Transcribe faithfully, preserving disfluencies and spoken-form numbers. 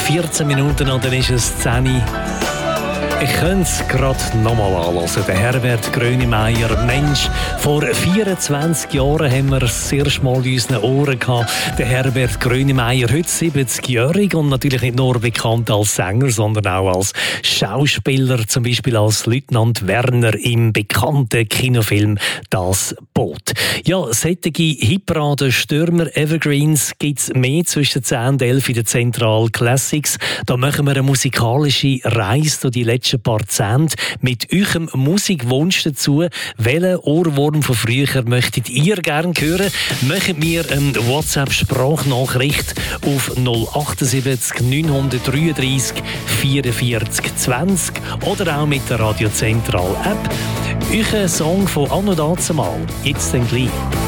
vierzehn Minuten und dann ist es zehn Uhr. Ich könnte es gerade nochmal anhören. Der Herbert Grönemeyer, Mensch, vor vierundzwanzig Jahren haben wir das erste Mal in unseren Ohren gehabt. Der Herbert Grönemeyer, heute siebzigjährig und natürlich nicht nur bekannt als Sänger, sondern auch als Schauspieler, zum Beispiel als Leutnant Werner im bekannten Kinofilm «Das Boot». Ja, solche Hitparaden-Stürmer Evergreens gibt es mehr zwischen zehn und elf in der Zentral Classics. Da machen wir eine musikalische Reise durch die letzten paar Zehnte mit eurem Musikwunsch dazu. Welchen Ohrwurm von früher möchtet ihr gerne hören? Möchtet mir eine WhatsApp-Sprachnachricht auf null achtundsiebzig neunhundertdreiunddreißig vierundvierzig zwanzig oder auch mit der Radio Zentral App. Euer Song von Anno dazumal. Jetzt dann gleich.